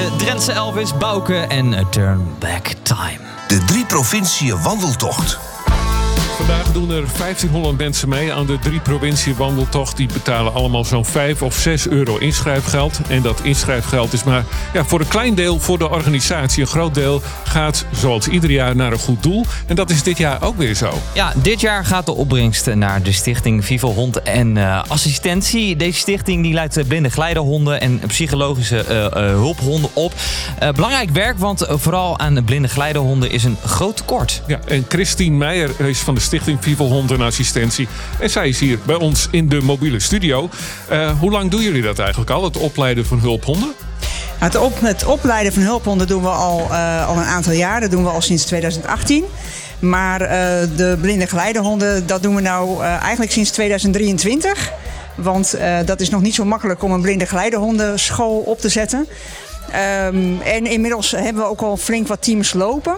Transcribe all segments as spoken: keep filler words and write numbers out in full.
De Drentse Elvis, Bouke en A Turn Back Time. De drie provinciën wandeltocht. Vandaag doen er vijftienhonderd mensen mee aan de drie provincie wandeltocht. Die betalen allemaal zo'n vijf of zes euro inschrijfgeld. En dat inschrijfgeld is maar ja, voor een klein deel voor de organisatie. Een groot deel gaat zoals ieder jaar naar een goed doel. En dat is dit jaar ook weer zo. Ja, dit jaar gaat de opbrengst naar de stichting Vivo Hond en uh, Assistentie. Deze stichting die leidt blinde geleidehonden en psychologische uh, uh, hulphonden op. Uh, belangrijk werk, want vooral aan blinde geleidehonden is een groot tekort. Ja, en Christine Meijer is van de stichting Vivo Hond en Assistentie. En zij is hier bij ons in de mobiele studio. Uh, hoe lang doen jullie dat eigenlijk al, het opleiden van hulphonden? Het, op, het opleiden van hulphonden doen we al, uh, al een aantal jaar. Dat doen we al sinds twintig achttien. Maar uh, de blinde geleidehonden, dat doen we nou uh, eigenlijk sinds tweeduizend drieëntwintig. Want uh, dat is nog niet zo makkelijk om een blinde geleidehondenschool op te zetten. Um, en inmiddels hebben we ook al flink wat teams lopen.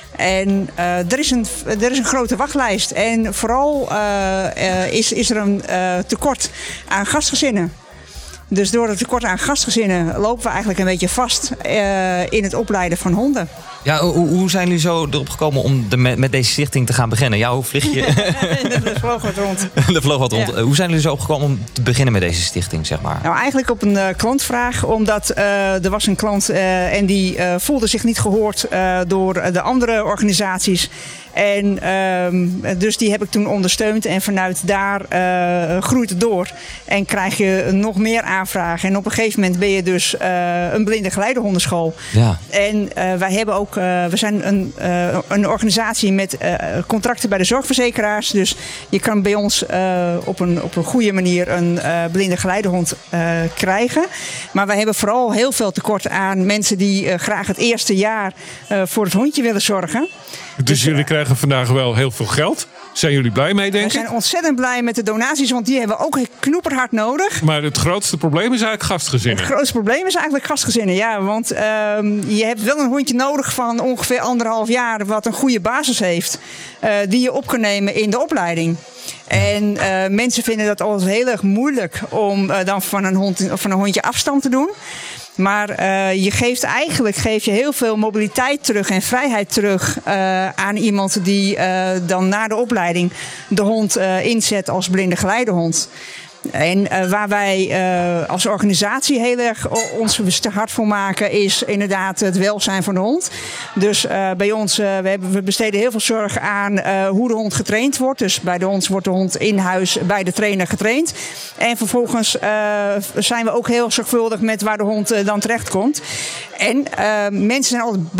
En uh, er, is een, er is een grote wachtlijst. En vooral uh, uh, is, is er een uh, tekort aan gastgezinnen. Dus door het tekort aan gastgezinnen lopen we eigenlijk een beetje vast uh, in het opleiden van honden. Ja, hoe, hoe zijn jullie zo erop gekomen om de, met, met deze stichting te gaan beginnen? Ja, hoe vlieg je? Er vloog wat rond. Er vloog wat rond. Ja. Hoe zijn jullie zo opgekomen om te beginnen met deze stichting, zeg maar? Nou, eigenlijk op een uh, klantvraag. Omdat uh, er was een klant uh, en die uh, voelde zich niet gehoord uh, door de andere organisaties. En uh, dus die heb ik toen ondersteund. En vanuit daar uh, groeit het door. En krijg je nog meer aanvragen. En op een gegeven moment ben je dus uh, een blinde geleidehondenschool. Ja. En uh, wij hebben ook, uh, we zijn een, uh, een organisatie met uh, contracten bij de zorgverzekeraars. Dus je kan bij ons uh, op, een, op een goede manier een uh, blinde geleidehond uh, krijgen. Maar wij hebben vooral heel veel tekort aan mensen die uh, graag het eerste jaar uh, voor het hondje willen zorgen. Dus, dus jullie uh, krijgen vandaag wel heel veel geld. Zijn jullie blij mee, denk ik? We zijn ontzettend blij met de donaties, want die hebben we ook knoeperhard nodig. Maar het grootste probleem is eigenlijk gastgezinnen. Het grootste probleem is eigenlijk gastgezinnen, ja. Want uh, je hebt wel een hondje nodig van ongeveer anderhalf jaar wat een goede basis heeft. Uh, die je op kan nemen in de opleiding. En uh, mensen vinden dat altijd heel erg moeilijk om uh, dan van een, hond, van een hondje afstand te doen. Maar uh, je geeft eigenlijk geef je heel veel mobiliteit terug en vrijheid terug uh, aan iemand die uh, dan na de opleiding de hond uh, inzet als blinde geleidehond. En uh, waar wij uh, als organisatie heel erg ons hard voor maken is inderdaad het welzijn van de hond. Dus uh, bij ons, uh, we, hebben, we besteden heel veel zorg aan uh, hoe de hond getraind wordt. Dus bij de ons wordt de hond in huis bij de trainer getraind. En vervolgens uh, zijn we ook heel zorgvuldig met waar de hond uh, dan terecht komt. En uh, mensen zijn altijd